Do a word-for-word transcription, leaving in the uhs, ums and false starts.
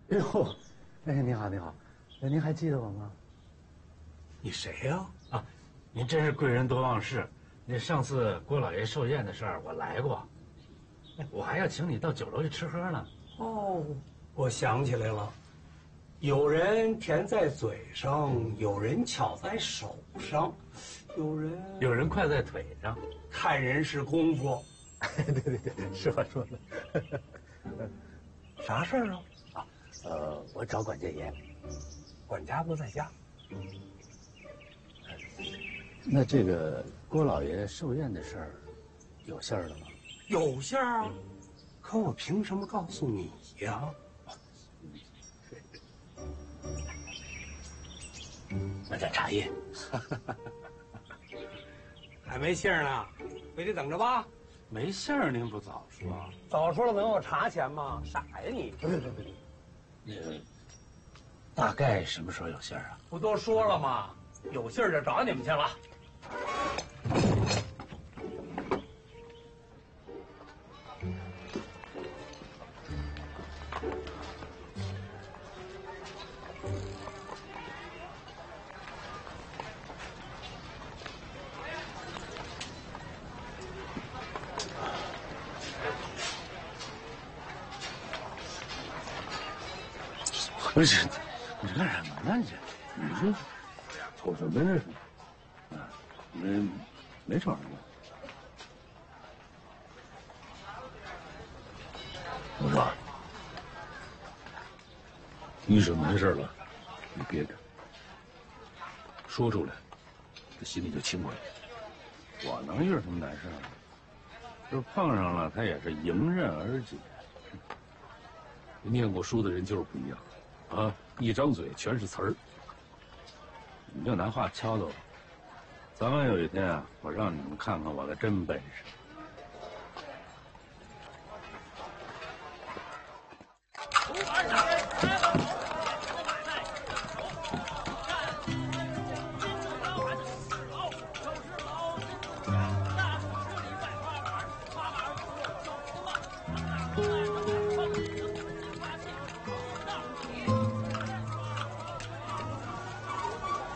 哎呦，哎，您好，您好，哎，您还记得我吗？ 你谁呀？ 啊，您真是贵人多忘事。那上次郭老爷寿宴的事儿，我来过，我还要请你到酒楼去吃喝呢。 哦，我想起来了，有人甜在嘴上，有人巧在手上，有人有人快在腿上， 看人是功夫。 对对对，是我说的。 啥事儿啊？ 啊，呃，我找管家爷， 管家不在家。 那这个郭老爷寿宴的事儿，有信儿了吗？ 有信儿啊，可我凭什么告诉你呀？ 那点茶叶。 还没信儿呢，非得等着吧？ 没信儿，您不早说？ 早说了能有茶钱吗？傻呀你！ 不对不对不对，那个大概什么时候有信儿啊？ 不都说了吗？有信儿就找你们去了。 不是，你干什么呢？你这，你这瞅什么呢？啊，没没瞅什么。我说，医生没事了，你憋着，说出来，这心里就轻快。我能遇上什么难事儿？就碰上了，他也是迎刃而解。念过书的人就是不一样。啊！一张嘴全是词儿，你就拿话敲打我。早晚有一天啊，我让你们看看我的真本事。 大